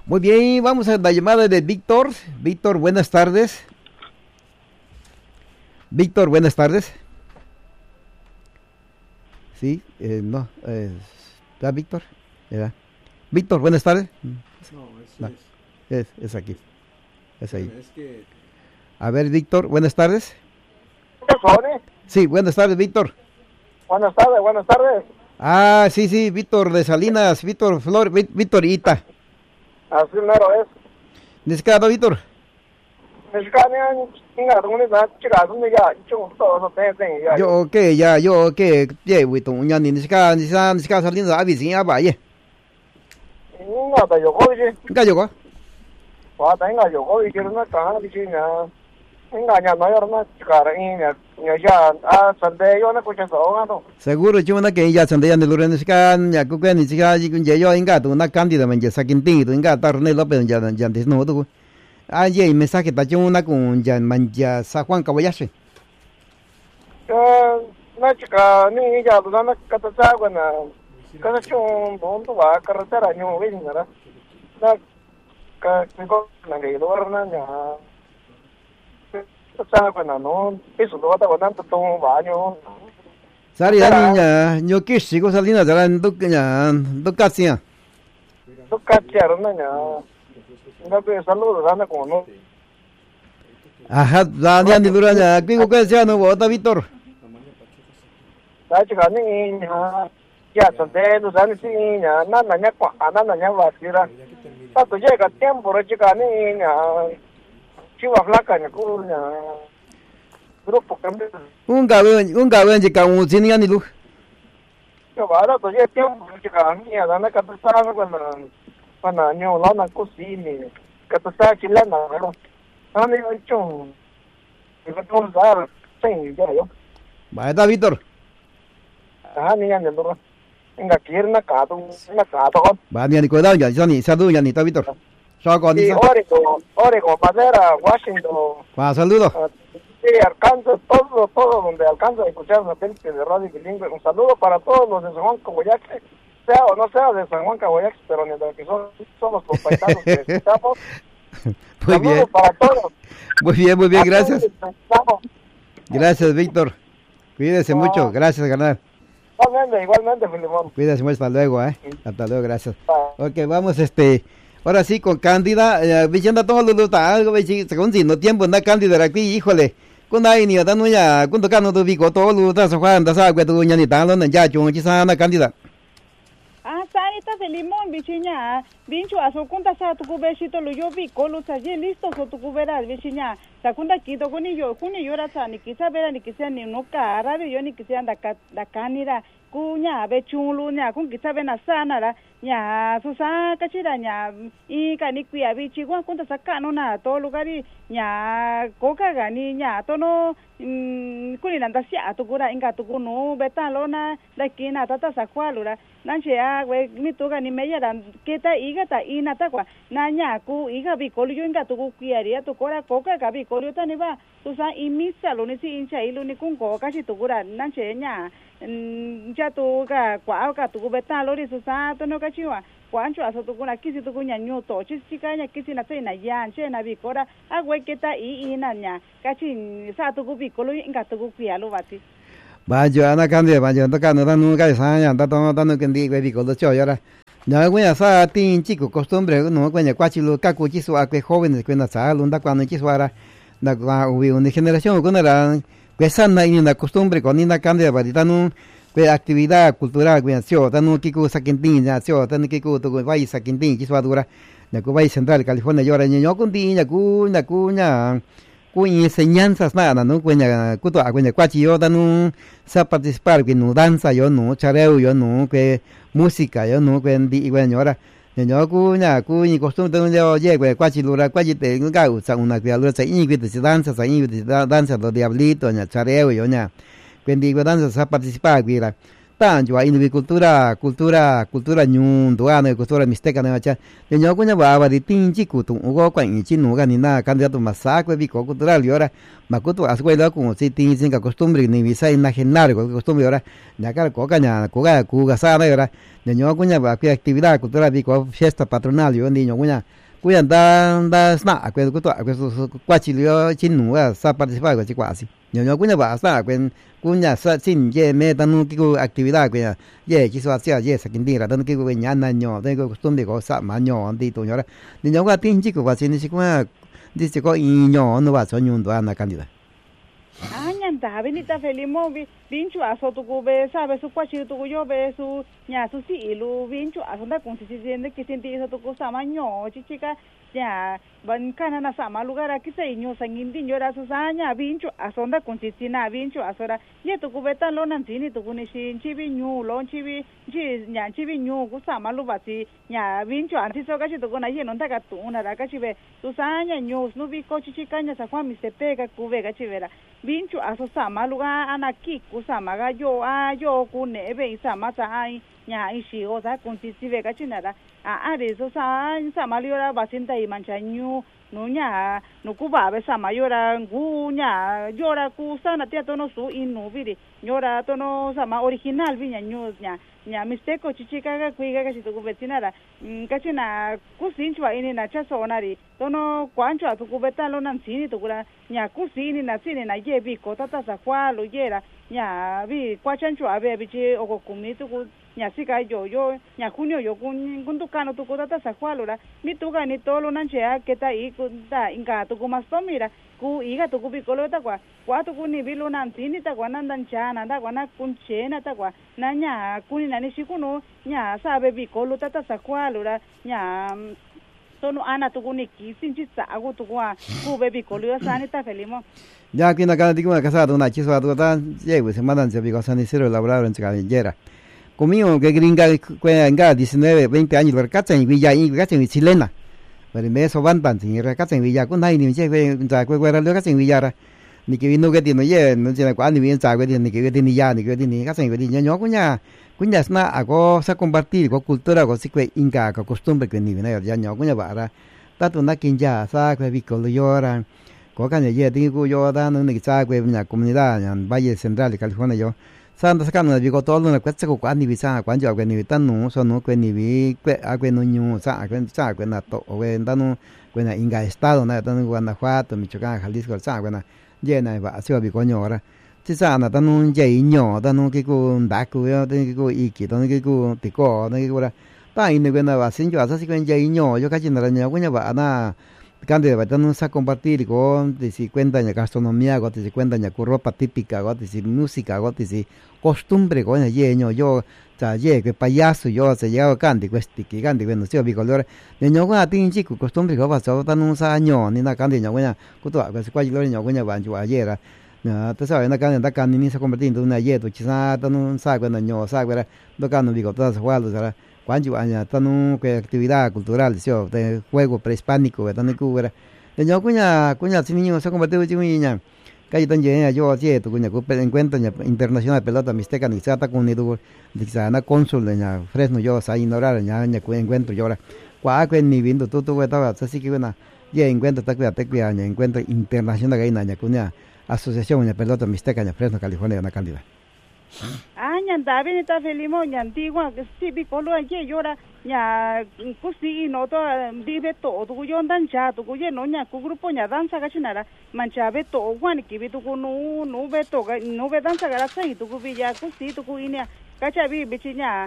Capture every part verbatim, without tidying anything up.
Muy bien, vamos a la llamada de Víctor. Víctor, buenas tardes. Víctor, buenas tardes. Sí, eh, no, eh, ¿está Víctor? ¿Verdad? Víctor, buenas tardes. No, ese No, es. es, es aquí, es ahí. Es que A ver, Víctor, buenas tardes. Sony. Sí, buenas tardes, Víctor. Buenas tardes, buenas tardes. Ah, sí, sí, Víctor de Salinas, Víctor Flor, Ví- Víctor Ita. Así mero es. ¿Descado, Víctor? Mexicano, chinga, tú me das, chica, tú me ya, chung, todo eso te tengo ya. Yo, ok, ya, yo, ok, ya, Víctor, ya, ni siquiera, ni siquiera, ni siquiera Salinas, a vecina, vaya. No, te yo voy, ¿Qué llegó? va, tenga yo voy, quiero una caja de chinga. Venga, ya no hay una chica, ya, ya, ah, sande, yo no escucho eso, no. Seguro, yo una que ya se anda en el lugar, ni siquiera, ya, que ni siquiera, ya, yo, inga, tú, una cándida, man, ya, saquin, tinto, inga, tarne, López, ya, ya, no, tú. Ah, ya, y mensaje, está yo una con, ya, man, ya, San Juan, Caboyache. Eh, una chica, ni ya, tú no me catas agua, no. Cada chung, punto, va, carretera, no, ven, ¿verdad? Na, ka, ko, nangyayon na niya. Sa akin, ano, piso, luwata ko ng totoong banyo. Sari, ano niya, nyo kishi ko Salinas, jalan, duk, niya, duk, kasi, Tukatyar na niya. Ngabi, saludo, sana ko, no? Ajá, ya, ya, ni lugar, ya, que ko siya, no, bota, Víctor. Dahil ka ni niya, ya, sante, no, sana si niya, nana niya, kwa, nana niya, wasira. Tato, ya, ka, tiempo, chica, ni niya, chiwa, flaca, niya, ko, niya. Grupo, kami, Un cabrón, un cabrón, chica, un cine, ni luz. yo, ahora, pues, ya, tiempo, chica, niya, dana, ka, tasara, cuando, cuando, niyo, la, na, kusini, ka, tasara, chilena, pero, ano, yung, chung, iba, tong, sar, sing, ya, yo. Vaya, Víctor. Ah, niya, niya, duro. Nga, kir, na, kato, na, kato, ko. Va, ni, ni, cuidado, ya, ya, ni, saludo, ya, ni, está, Víctor. Chao, con Y eso. Oregon, Oregon, Madera, Washington, Va, saludo. ah, sí, Arkansas, todo, todo donde alcanza a escuchar satélite de radio bilingüe. Un saludo para todos los de San Juan Caboyaque, sea o no sea de San Juan Caboyaque, pero mientras que son, somos los paisanos que escuchamos. Muy Saludos bien, para todos. muy bien, muy bien, A todos gracias. los que escuchamos. Gracias, Víctor. Cuídese No. mucho, gracias, carnal. Igualmente, igualmente, Filimón. Cuídese mucho, hasta luego, eh. Hasta luego, gracias. Bye. Ok, vamos, este, ahora sí, con Cándida, eh, diciendo todo lo que algo, según si no tiempo, anda Cándida aquí, híjole. Cuando hay ni dando ya, cuando cano tu vico, todo lo que está Juan, da agua, tu ni tan, no, ya, yo, quizá anda Cándida. Ah, sanita Filimón, bichiña. Vincho, a su cuenta sa tu cubechito lo yo vi, colo sa ye listo, so tu cuberas, bichiña. Sa cuenta quito con ello, con ello era sa, ni quizá vera, ni quizá ni no cara, yo ni quizá anda da canira, cuña, be chulo, ña, con quizá ven a sana, ña, su sa cachira, ña, y caniquia, bichi, guan, cuenta sa cano, na, todo lugar, y ña, coca gani, ña, tono, kuninanda sia, tu cura, inga, tu cuno, betalona, la quina, tata sa cualura, nanchea, güey, mi tuga ni media, kita iga ta ina ta kwa nanya ku iga bi kolyo inga tu ku kiaria tu kora koka ka bi kolyo ta ni ba tu sa imisa lo ni si incha ilu ni kun ko ka si tu kura nanche nya ja tu ka kwa ka tu ku beta lo ri su sa to no ka chiwa kwa ancho aso tu kuna kisi tu kunya nyu to chi chi ka nya kisi na sai na yan che na bi kora a we kita i ina nya ka chi sa tu ku bi kolyo inga tu ku kia lo ba ti Va, yo, anda Cándida, va, yo, anda Cándida, nunca es año, anda todo, dando que diga, vico, lo choy, ahora. No, cuando sa tin chico costumbre, no, cuando cuachi lo caco chiso a que jóvenes, cuando sa lunda cuando chiso ahora, da hubo una generación cuando era que sana y una costumbre con una Cándida para no que actividad cultural que nació, tan no kiko saquintín nació, tan kiko to vai saquintín chiso dura, na ku vai central California y ahora niño con tiña cuña cuña cuña enseñanzas nada, no cuña cuto a cuña cuachi yo dan un sa participar que no danza yo no chareo yo no que música yo no que di bueno ahora yo cuña cuña costumbre no yo llego cuachi lura cuachi te ga usa una criatura se y que se danza se y danza los diablitos ña chareo yo ña quindi danza sa participar que tan yo hay cultura cultura cultura ñundo ana cultura mixteca na cha yo cuña va de tinchi kutu ugo kwa ni chinu ga ni na candidato masaco vi cultural y ahora makuto ascuela como si tinchi ka costumbre ni visa imaginar costumbre ahora ya cara coca ña coga cuga sana ahora yo cuña va actividad cultural vi fiesta patronal yo niño cuña cuya da da sna que ku to que su cuachilio chinu a sa participar con chiquasi yo yo cuya va sa que cuya sa sin ye me dan que actividad que ye chi so hacia ye sa kindira dan que que ñana ño de costumbre ko sa ma ño di to ñora ni yo ga tin chi ko va sin chi kwa dice ko ño no va so ñundo ana candida Añanta, benita felimo, vinchu aso tu cube, sabe su cuachi tu yo ve su ña su si lu vinchu aso da con si siente que siente eso tu cosa maño, chichica, ya van cana na sama lugar aquí se ño sanguindi ñora su saña, vinchu aso da con si sina vinchu aso da, ye tu cube tan lo nantini tu kuni shin chibi ñu lo chibi chi ña chibi ñu ku sama lu basi ña vinchu anti so gachi tu kuna ye non ta ka tu una da gachi be su saña ñu nu bi ko chichica ña sa kwa mi se pega cube gachi vera. Vinchu aso sama lugar anaki kusama ga yo a yo ku nebe sama sa ai nya ishi o sa kun si sive ga chinara a are so sa sama liora basinta i manchanyu no nya no ku ba be sama yora ngu nya yora ku sana tia tono su inu viri yora tono sama original vinya nyu nya nya misteko chichika ga kuiga ga chitu ku betinara kachina ku sinchwa ini na cha sonari tono kwancho atu ku betalo nan sini tu kula nya ku sini na sini na ye bi ko tata sa kwa lo yera nya bi kwa chancho abe bi che oko kumi tu ku nya sika yo yo nya kunyo yo kun kun tu kano tu ko tata sa kwa lo la mi tu ga ni tolo nan che a keta i ku da inga tu ku masto mira ku iga tu ku bi ko lo ta kwa kwa tu ku ni bi lo nan sini ta kwa nan dan cha na da kwa na kun che na ta kwa na nya kuni na ni shikuno nya sabe bi ko lo tata sa kwa lo la nya tono ana tu kuni kisinchi sa agu tu kwa ku bebi ko lo sa ni ta felimo ya que na cada digo una casa una chiso a toda llevo se mandan se bigo san cero laborar en cabellera conmigo que gringa que diecinueve veinte años por casa en Villa y casa en chilena pero me eso van tan sin casa en Villa con nadie ni che que ya que era lo casa en Villa ni que vino que tiene ye no tiene cuál ni bien sabe ni que tiene ya ni que tiene casa en Villa yo cuña cuña es na hago sa compartir con cultura con sí que inca con costumbre que ni viene ya yo cuña para tanto na quinja sa que vi con lloran có cái này giờ tiếng của yo ta nó này xa quê nhà comunidad nhà Valle Central de California yo Santa Sacana là vì có to luôn là quét sắc của anh đi xa quán chợ quên đi tan nụ so nó quên đi quét à quên nó nhu xa quên xa quên là tổ quên tan nụ quên là Inga Estado này tan nụ Guanajuato Michoacán Jalisco xa quên là giờ này vợ xưa bị có nhỏ ra chứ xa là tan nụ dây nhỏ tan nụ cái cô đá cô yo cái cô ý kỳ tan nụ cái cô thì có cái cô là ta in quên là vợ sinh cho sao quên dây nhỏ cho cái chuyện là nhỏ quên nhà vợ na Cambio de vamos a compartir con si cuenta de gastronomía, con si cuenta de ropa típica, con si música, con si costumbre con el yeño yo ya ye que payaso yo se llega canti questi che canti quando si vi colore ne no qua tin chi costumbre ko va so tan un sa ño ni na canti ño quella ko to que si qua lo ño quella van ju ayer na to sa na canti da canti ni se convertir en una yeto ci sa tan un sa quella ño sa quella do canno vi ko to sa guardo sarà Juancho aña tanu que actividad cultural sio de juego prehispánico de tanu cubera de yo cuña cuña si niño se convirtió en niña calle tan llena yo así tu cuña que encuentro internacional pelota mixteca ni sata con ni du dixana cónsul de ña Fresno yo sa ignorar ña ña que encuentro yo ahora cua que ni viendo tú tú estaba así que buena ya encuentro ta cuida te cuida ña encuentro internacional que ña cuña asociación ña pelota mixteca ña Fresno California una candida Ah, nyanda bene ta felimo nyanti wa si bi kolo ye yora nya kusi no to di be to tu yo dan cha tu ye no nya ku grupo nya danza ga chinara mancha be to wan ki bi tu no no be to ga no be danza ga sai tu ku bi ya kusi tu ku inia kacha bi bi chinya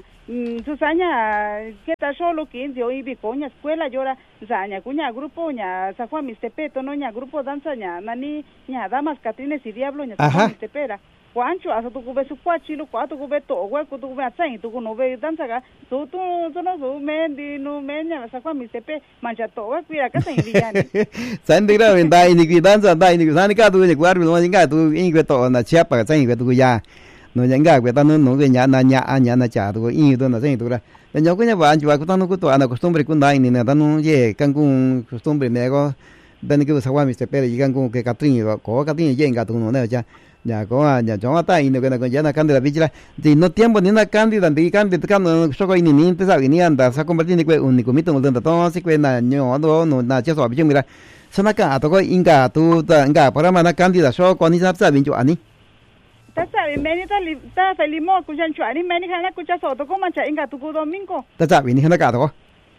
susanya que ta solo quince hoy bi coña escuela yora zaña cuña grupo nya sa Juan Mistepeto no nya grupo danza nya nani nya damas catrines y diablo nya Juan Mistepera Juancho aso tu kube su kwachilo kwatu kube to gwe ku tu kube atsai tu no be danza ga tu tu tu no su mendi no menya sa Juan Mistepe mancha to gwe kuira ka sai villani sandigra venda ini ki danza dai ni sani ka tu ni kwar bi no nga tu in kwe to na chiapa ka sai kwe tu ya no nga kwe ta no no ke nya na nya anya na cha tu in tu na sai tu ra nya ko nya ba anju ku ta no ku to ana costumbre ku dai ni na ta no ye kan ku costumbre me go dan ki sa Juan Mistepe y kan ku ke Catrín ko Catrín ye nga tu no na cha ya ko ya yo ata ino que na ya na candida bichila de no tiempo ni na candida de candida candida so ko ni ni te sabe ni anda sa convertir ni que único mito no to si que na ño do no na che so bichim mira sana ka to ko inga tu ta inga para mana candida so ko ni sa sa bin jo ani ta sabe meni ta li ta felimo ku jan chu ani meni kana ku cha so to ko mancha inga tu ku domingo ta sabe ni kana ka to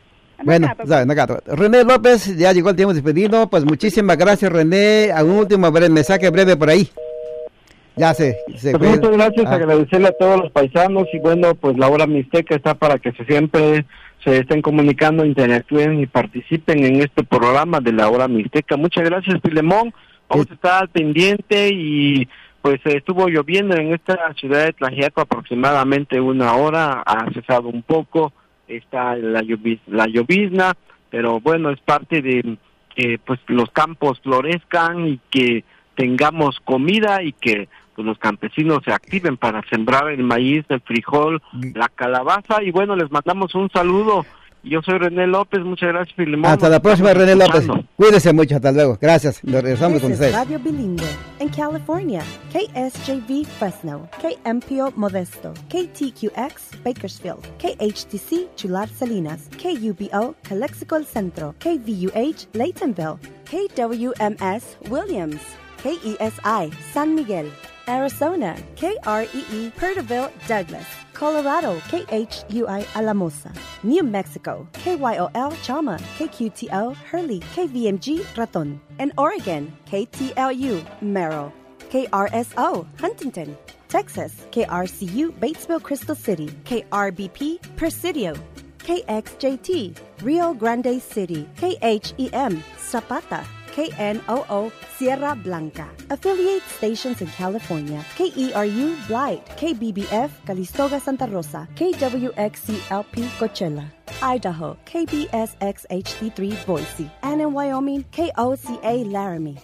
Bueno, ya, Nagato. René López, ya llegó el tiempo de despedirnos. Pues muchísimas gracias, René. A un último breve, mensaje breve por ahí. Ya se... se pues muchas gracias, ah. agradecerle a todos los paisanos y bueno, pues la hora mixteca está para que se siempre se estén comunicando, interactúen y participen en este programa de la hora mixteca. Muchas gracias, Filemón. Vamos a estar pendiente y pues estuvo lloviendo en esta ciudad de Tlaxiaco aproximadamente una hora, ha cesado un poco, está la, lloviz, la llovizna, pero bueno, es parte de que pues los campos florezcan y que tengamos comida y que pues, los campesinos se activen para sembrar el maíz, el frijol, la calabaza y bueno, les mandamos un saludo. Yo soy René López, muchas gracias, Filemón. Hasta la próxima, René López. Cuídese mucho, hasta luego. Gracias, nos regresamos con ustedes. Radio Bilingüe en California, K S J V Fresno, K M P O Modesto, K T Q X Bakersfield, K H T C Chular Salinas, K U B O Calexico El Centro, K V U H Laytonville, K W M S Williams, K E S I San Miguel, Arizona, K R E E Perterville Douglas, Colorado, K H U I Alamosa, New Mexico, K Y O L Chama, K Q T O Hurley, K V M G Raton, and Oregon, K T L U Merrill, K R S O Huntington, Texas, K R C U Batesville Crystal City, K R B P Presidio, K X J T Rio Grande City, K H E M Zapata, K N O O Sierra Blanca. Affiliate stations in California, K E R U Blight, K B B F Calistoga Santa Rosa, K W X C L P Coachella, Idaho, K B S X H D three Boise, and in Wyoming, K O C A Laramie.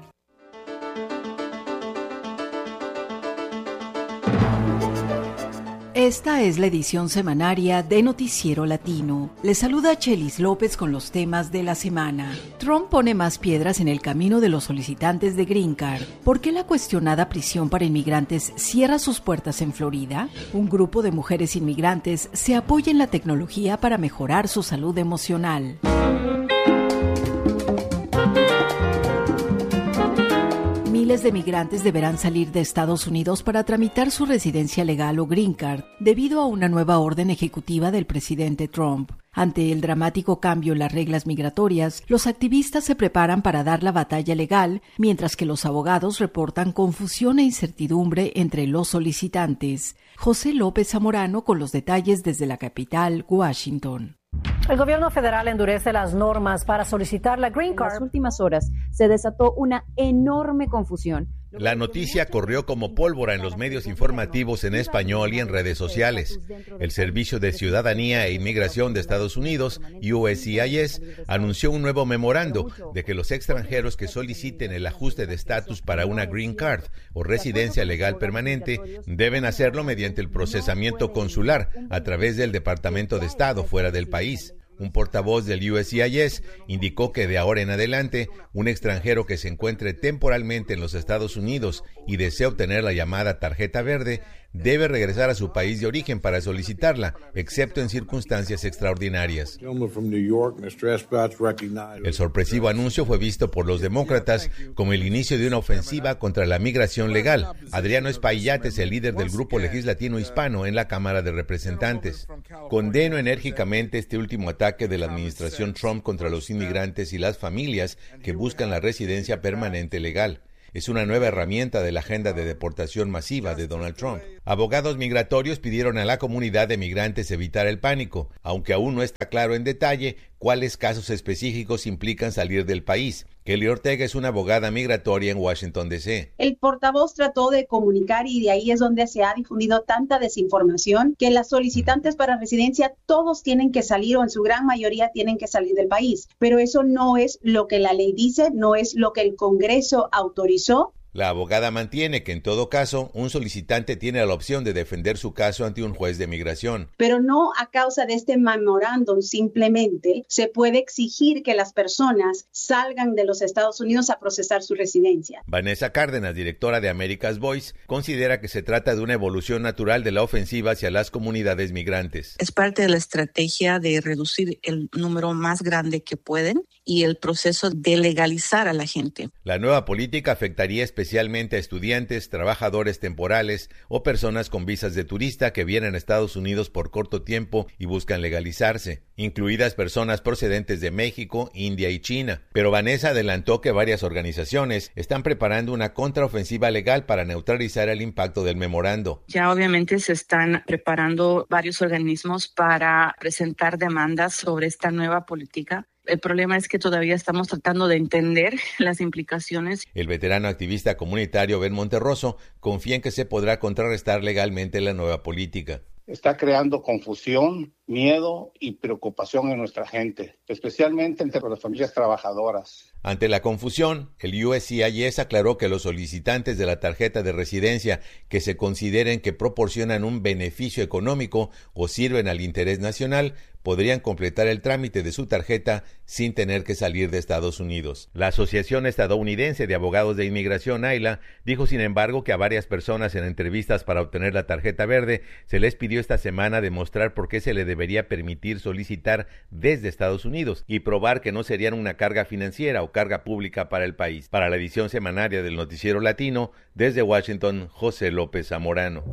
Esta es la edición semanaria de Noticiero Latino. Les saluda Chelis López con los temas de la semana. Trump pone más piedras en el camino de los solicitantes de Green Card. ¿Por qué la cuestionada prisión para inmigrantes cierra sus puertas en Florida? Un grupo de mujeres inmigrantes se apoya en la tecnología para mejorar su salud emocional. Miles de migrantes deberán salir de Estados Unidos para tramitar su residencia legal o Green Card debido a una nueva orden ejecutiva del presidente Trump. Ante el dramático cambio en las reglas migratorias, los activistas se preparan para dar la batalla legal, mientras que los abogados reportan confusión e incertidumbre entre los solicitantes. José López Zamorano con los detalles desde la capital, Washington. El gobierno federal endurece las normas para solicitar la Green Card. En las últimas horas se desató una enorme confusión. La noticia corrió como pólvora en los medios informativos en español y en redes sociales. El Servicio de Ciudadanía e Inmigración de Estados Unidos, U S C I S, anunció un nuevo memorando de que los extranjeros que soliciten el ajuste de estatus para una Green Card o residencia legal permanente deben hacerlo mediante el procesamiento consular a través del Departamento de Estado fuera del país. Un portavoz del U S C I S indicó que de ahora en adelante, un extranjero que se encuentre temporalmente en los Estados Unidos y desea obtener la llamada tarjeta verde, debe regresar a su país de origen para solicitarla, excepto en circunstancias extraordinarias. El sorpresivo anuncio fue visto por los demócratas como el inicio de una ofensiva contra la migración legal. Adriano Espaillat es el líder del grupo legislativo hispano en la Cámara de Representantes. Condeno enérgicamente este último ataque de la administración Trump contra los inmigrantes y las familias que buscan la residencia permanente legal. Es una nueva herramienta de la agenda de deportación masiva de Donald Trump. Abogados migratorios pidieron a la comunidad de migrantes evitar el pánico, aunque aún no está claro en detalle cuáles casos específicos implican salir del país. Kelly Ortega es una abogada migratoria en Washington, D C El portavoz trató de comunicar y de ahí es donde se ha difundido tanta desinformación que las solicitantes para residencia todos tienen que salir o en su gran mayoría tienen que salir del país. Pero eso no es lo que la ley dice, no es lo que el Congreso autorizó. La abogada mantiene que en todo caso, un solicitante tiene la opción de defender su caso ante un juez de migración. Pero no a causa de este memorándum, simplemente se puede exigir que las personas salgan de los Estados Unidos a procesar su residencia. Vanessa Cárdenas, directora de America's Voice, considera que se trata de una evolución natural de la ofensiva hacia las comunidades migrantes. Es parte de la estrategia de reducir el número más grande que pueden y el proceso de legalizar a la gente. La nueva política afectaría especialmente especialmente a estudiantes, trabajadores temporales o personas con visas de turista que vienen a Estados Unidos por corto tiempo y buscan legalizarse, incluidas personas procedentes de México, India y China. Pero Vanessa adelantó que varias organizaciones están preparando una contraofensiva legal para neutralizar el impacto del memorando. Ya obviamente se están preparando varios organismos para presentar demandas sobre esta nueva política. El problema es que todavía estamos tratando de entender las implicaciones. El veterano activista comunitario Ben Monterroso confía en que se podrá contrarrestar legalmente la nueva política. Está creando confusión, miedo y preocupación en nuestra gente, especialmente entre las familias trabajadoras. Ante la confusión, el U S C I S aclaró que los solicitantes de la tarjeta de residencia que se consideren que proporcionan un beneficio económico o sirven al interés nacional podrían completar el trámite de su tarjeta sin tener que salir de Estados Unidos. La Asociación Estadounidense de Abogados de Inmigración, A I L A, dijo sin embargo que a varias personas en entrevistas para obtener la tarjeta verde se les pidió esta semana demostrar por qué se le debería permitir solicitar desde Estados Unidos y probar que no serían una carga financiera o carga pública para el país. Para la edición semanaria del Noticiero Latino, desde Washington, José López Zamorano.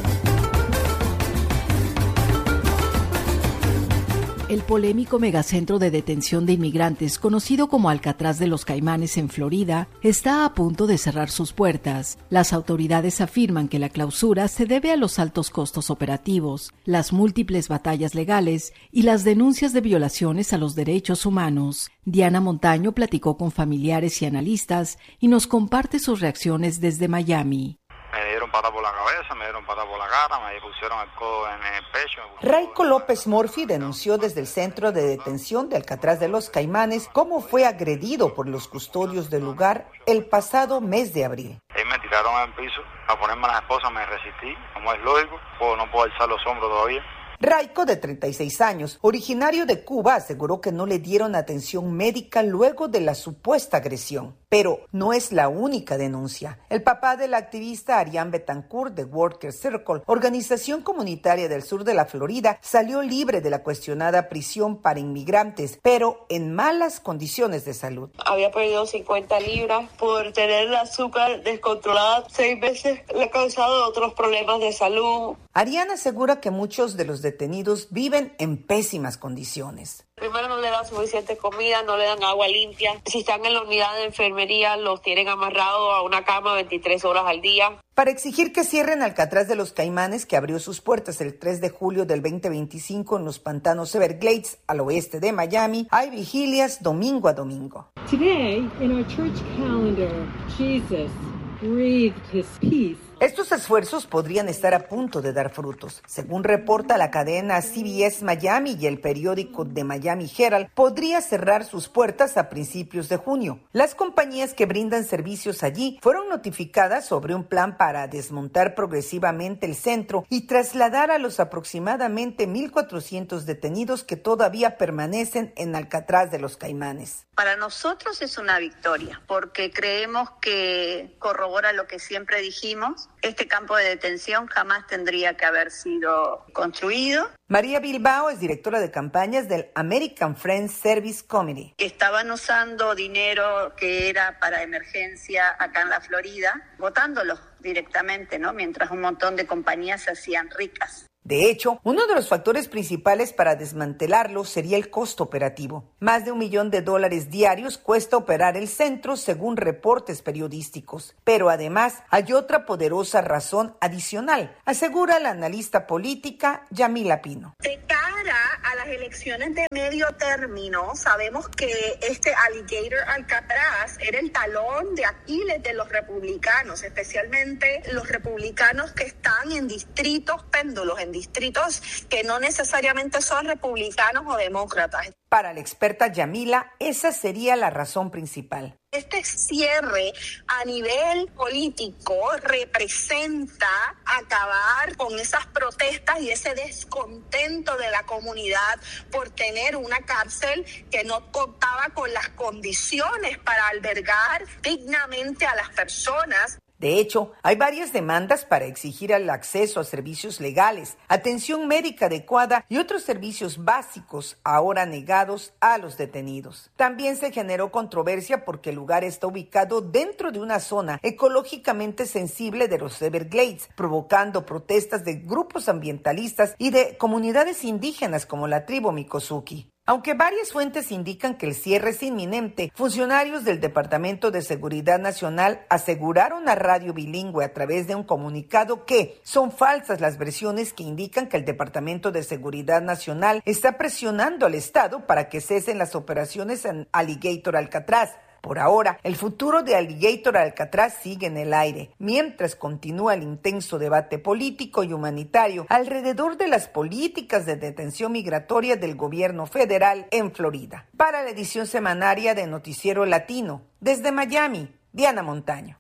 El polémico megacentro de detención de inmigrantes, conocido como Alcatraz de los Caimanes en Florida, está a punto de cerrar sus puertas. Las autoridades afirman que la clausura se debe a los altos costos operativos, las múltiples batallas legales y las denuncias de violaciones a los derechos humanos. Diana Montaño platicó con familiares y analistas y nos comparte sus reacciones desde Miami. Me dieron patada por la cabeza, me dieron patada por la cara, me pusieron el codo en el pecho. Raico López Murphy denunció desde el centro de detención de Alcatraz de los Caimanes cómo fue agredido por los custodios del lugar el pasado mes de abril. Ellos me tiraron al piso a ponerme a la esposa, me resistí, como es lógico, pues no puedo alzar los hombros todavía. Raico, de treinta y seis años, originario de Cuba, aseguró que no le dieron atención médica luego de la supuesta agresión. Pero no es la única denuncia. El papá del activista Arián Betancourt de Worker Circle, organización comunitaria del sur de la Florida, salió libre de la cuestionada prisión para inmigrantes, pero en malas condiciones de salud. Había perdido cincuenta libras por tener el azúcar descontrolada seis veces. Le ha causado otros problemas de salud. Arián asegura que muchos de los detenidos viven en pésimas condiciones. Primero, no le dan suficiente comida, no le dan agua limpia. Si están en la unidad de enfermería, los tienen amarrados a una cama veintitrés horas al día. Para exigir que cierren Alcatraz de los Caimanes, que abrió sus puertas el tres de julio del veinte veinticinco en los pantanos Everglades, al oeste de Miami, hay vigilias domingo a domingo. Today, in our church calendar, Jesus breathed his peace. Estos esfuerzos podrían estar a punto de dar frutos. Según reporta la cadena C B S Miami y el periódico The Miami Herald, podría cerrar sus puertas a principios de junio. Las compañías que brindan servicios allí fueron notificadas sobre un plan para desmontar progresivamente el centro y trasladar a los aproximadamente mil cuatrocientos detenidos que todavía permanecen en Alcatraz de los Caimanes. Para nosotros es una victoria, porque creemos que corrobora lo que siempre dijimos. Este campo de detención jamás tendría que haber sido construido. María Bilbao es directora de campañas del American Friends Service Committee. Estaban usando dinero que era para emergencia acá en la Florida, botándolo directamente, ¿no? Mientras un montón de compañías se hacían ricas. De hecho, uno de los factores principales para desmantelarlo sería el costo operativo. Más de un millón de dólares diarios cuesta operar el centro, según reportes periodísticos. Pero además hay otra poderosa razón adicional, asegura la analista política Yamila Pino. De cara a las elecciones de medio término, sabemos que este Alligator Alcatraz era el talón de Aquiles de los republicanos, especialmente los republicanos que están en distritos péndulos, en distritos que no necesariamente son republicanos o demócratas. Para la experta Yamila, esa sería la razón principal. Este cierre a nivel político representa acabar con esas protestas y ese descontento de la comunidad por tener una cárcel que no contaba con las condiciones para albergar dignamente a las personas. De hecho, hay varias demandas para exigir el acceso a servicios legales, atención médica adecuada y otros servicios básicos ahora negados a los detenidos. También se generó controversia porque el lugar está ubicado dentro de una zona ecológicamente sensible de los Everglades, provocando protestas de grupos ambientalistas y de comunidades indígenas como la tribu Miccosukee. Aunque varias fuentes indican que el cierre es inminente, funcionarios del Departamento de Seguridad Nacional aseguraron a Radio Bilingüe a través de un comunicado que son falsas las versiones que indican que el Departamento de Seguridad Nacional está presionando al Estado para que cesen las operaciones en Alligator Alcatraz. Por ahora, el futuro de Alligator Alcatraz sigue en el aire, mientras continúa el intenso debate político y humanitario alrededor de las políticas de detención migratoria del gobierno federal en Florida. Para la edición semanaria de Noticiero Latino, desde Miami, Diana Montaño.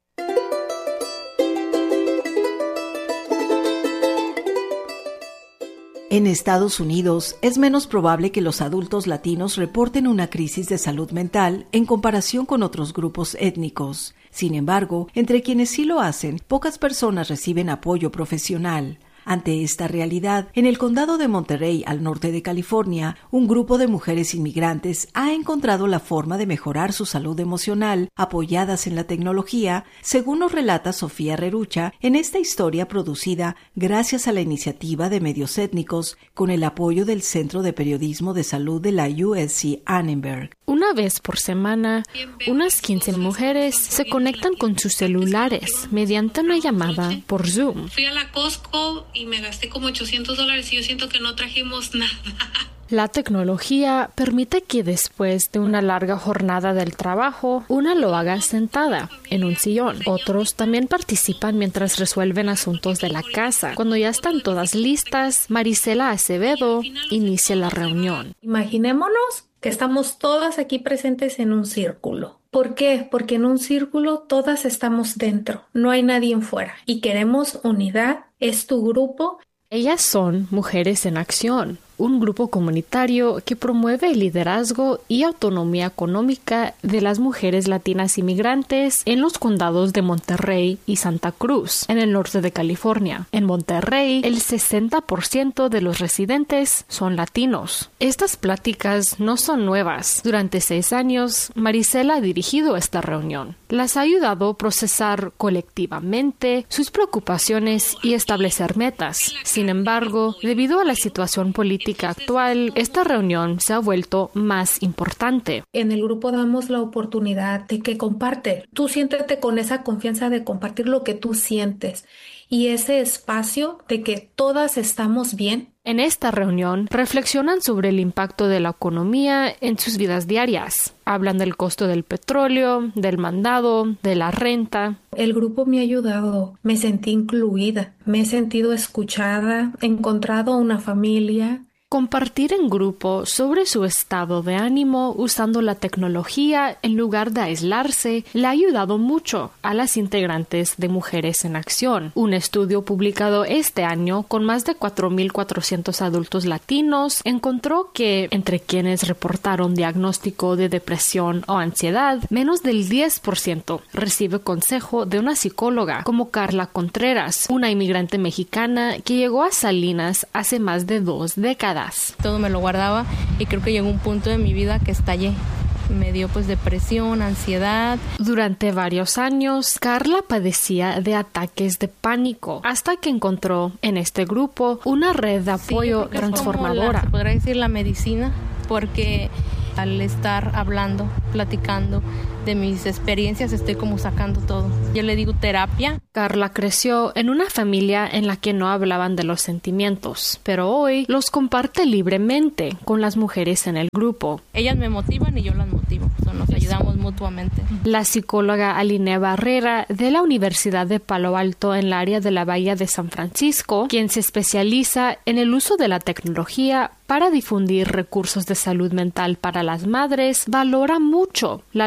En Estados Unidos, es menos probable que los adultos latinos reporten una crisis de salud mental en comparación con otros grupos étnicos. Sin embargo, entre quienes sí lo hacen, pocas personas reciben apoyo profesional. Ante esta realidad, en el condado de Monterey, al norte de California, un grupo de mujeres inmigrantes ha encontrado la forma de mejorar su salud emocional, apoyadas en la tecnología, según nos relata Sofía Rerucha en esta historia producida gracias a la iniciativa de medios étnicos con el apoyo del Centro de Periodismo de Salud de la U S C Annenberg. Una vez por semana, unas quince mujeres se conectan con sus celulares mediante una llamada por Zoom. Fui a la Costco y me gasté como ochocientos dólares y yo siento que no trajimos nada. La tecnología permite que después de una larga jornada del trabajo, una lo haga sentada en un sillón. Otros también participan mientras resuelven asuntos de la casa. Cuando ya están todas listas, Marisela Acevedo inicia la reunión. Imaginémonos que estamos todas aquí presentes en un círculo. ¿Por qué? Porque en un círculo todas estamos dentro, no hay nadie fuera y queremos unidad, es tu grupo. Ellas son Mujeres en Acción, un grupo comunitario que promueve el liderazgo y autonomía económica de las mujeres latinas inmigrantes en los condados de Monterrey y Santa Cruz, en el norte de California. En Monterrey, el sesenta por ciento de los residentes son latinos. Estas pláticas no son nuevas. Durante seis años, Marisela ha dirigido esta reunión. Las ha ayudado a procesar colectivamente sus preocupaciones y establecer metas. Sin embargo, debido a la situación política actual, esta reunión se ha vuelto más importante. En el grupo damos la oportunidad de que comparte. Tú siéntete con esa confianza de compartir lo que tú sientes y ese espacio de que todas estamos bien. En esta reunión reflexionan sobre el impacto de la economía en sus vidas diarias. Hablan del costo del petróleo, del mandado, de la renta. El grupo me ha ayudado, me sentí incluida, me he sentido escuchada, he encontrado una familia. Compartir en grupo sobre su estado de ánimo usando la tecnología en lugar de aislarse le ha ayudado mucho a las integrantes de Mujeres en Acción. Un estudio publicado este año con más de cuatro mil cuatrocientos adultos latinos encontró que entre quienes reportaron diagnóstico de depresión o ansiedad, menos del diez por ciento recibe consejo de una psicóloga, como Carla Contreras, una inmigrante mexicana que llegó a Salinas hace más de dos décadas. Todo me lo guardaba y creo que llegó un punto de mi vida que estallé. Me dio pues depresión, ansiedad. Durante varios años, Carla padecía de ataques de pánico hasta que encontró en este grupo una red de apoyo sí, transformadora. Es como la, se podría decir la medicina, porque al estar hablando, platicando de mis experiencias, estoy como sacando todo. Yo le digo terapia. Carla creció en una familia en la que no hablaban de los sentimientos, pero hoy los comparte libremente con las mujeres en el grupo. Ellas me motivan y yo las motivo. So, nos ayudamos mutuamente. La psicóloga Aline Barrera de la Universidad de Palo Alto en el área de la Bahía de San Francisco, quien se especializa en el uso de la tecnología para difundir recursos de salud mental para las madres, valora mucho la labor de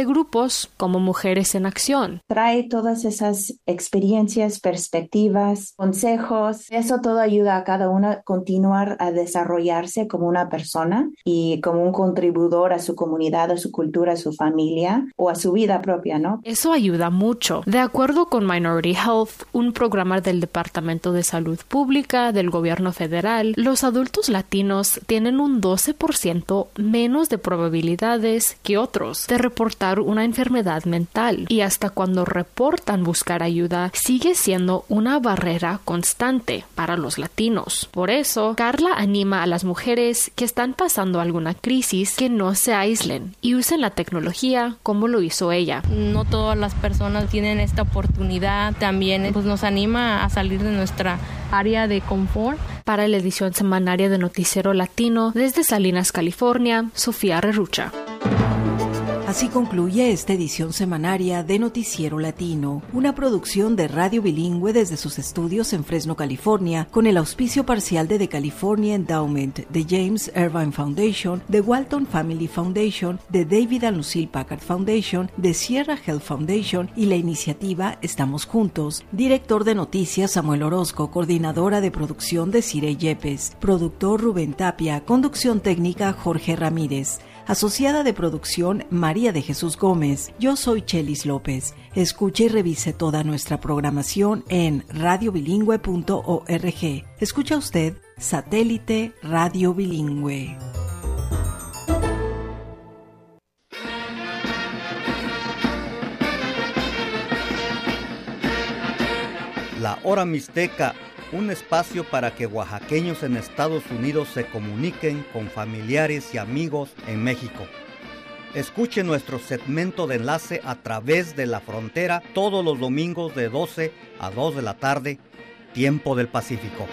de grupos como Mujeres en Acción. Trae todas esas experiencias, perspectivas, consejos. Eso todo ayuda a cada una a continuar a desarrollarse como una persona y como un contribuidor a su comunidad, a su cultura, a su familia o a su vida propia, ¿no? Eso ayuda mucho. De acuerdo con Minority Health, un programa del Departamento de Salud Pública del Gobierno Federal, los adultos latinos tienen un doce por ciento menos de probabilidades que otros de reportar una enfermedad mental, y hasta cuando reportan buscar ayuda, sigue siendo una barrera constante para los latinos. Por eso, Carla anima a las mujeres que están pasando alguna crisis que no se aíslen y usen la tecnología como lo hizo ella. No todas las personas tienen esta oportunidad. También pues, nos anima a salir de nuestra área de confort. Para la edición semanaria de Noticiero Latino, desde Salinas, California, Sofía Rerucha. Así concluye esta edición semanaria de Noticiero Latino, una producción de Radio Bilingüe desde sus estudios en Fresno, California, con el auspicio parcial de The California Endowment, de James Irvine Foundation, de Walton Family Foundation, de David and Lucille Packard Foundation, de Sierra Health Foundation y la iniciativa Estamos Juntos. Director de Noticias Samuel Orozco, coordinadora de producción de Cire Yepes, productor Rubén Tapia, conducción técnica Jorge Ramírez. Asociada de producción María de Jesús Gómez. Yo soy Chelis López. Escuche y revise toda nuestra programación en radio bilingüe punto org. Escucha usted Satélite Radio Bilingüe. La Hora Mixteca, un espacio para que oaxaqueños en Estados Unidos se comuniquen con familiares y amigos en México. Escuche nuestro segmento de enlace a través de la frontera todos los domingos de doce a dos de la tarde, tiempo del Pacífico.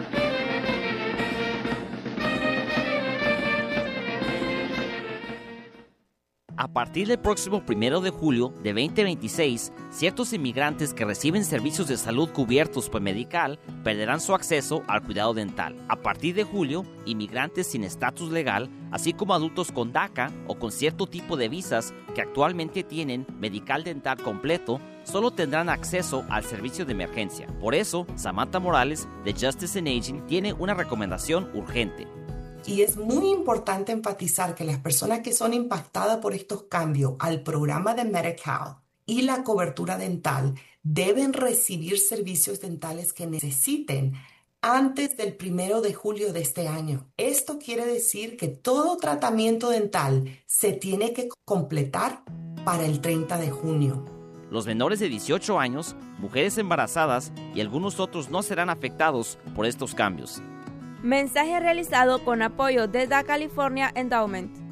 A partir del próximo primero de julio de veinte veintiséis, ciertos inmigrantes que reciben servicios de salud cubiertos por Medical perderán su acceso al cuidado dental. A partir de julio, inmigrantes sin estatus legal, así como adultos con DACA o con cierto tipo de visas que actualmente tienen Medical dental completo, solo tendrán acceso al servicio de emergencia. Por eso, Samantha Morales, de Justice and Aging, tiene una recomendación urgente. Y es muy importante enfatizar que las personas que son impactadas por estos cambios al programa de Medi-Cal y la cobertura dental deben recibir servicios dentales que necesiten antes del primero de julio de este año. Esto quiere decir que todo tratamiento dental se tiene que completar para el treinta de junio. Los menores de dieciocho años, mujeres embarazadas y algunos otros no serán afectados por estos cambios. Mensaje realizado con apoyo de The California Endowment.